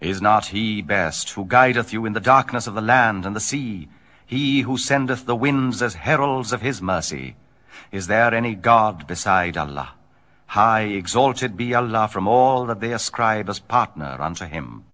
Is not he best, who guideth you in the darkness of the land and the sea, he who sendeth the winds as heralds of his mercy? Is there any God beside Allah? High exalted be Allah from all that they ascribe as partner unto him.